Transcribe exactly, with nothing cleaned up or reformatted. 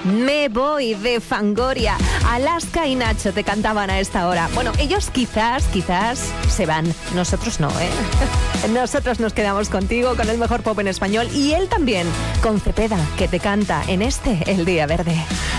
Me voy de Fangoria. Alaska y Nacho te cantaban a esta hora. Bueno, ellos quizás, quizás se van. Nosotros no, ¿eh? Nosotros nos quedamos contigo, con el mejor pop en español. Y él también, con Cepeda, que te canta en este El Día Verde.